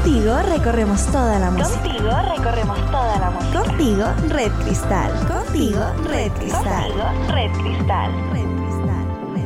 Contigo recorremos toda la música. Contigo recorremos toda la música. Contigo, Red Cristal. Contigo, Red Cristal. Contigo, Red Cristal. Red Cristal.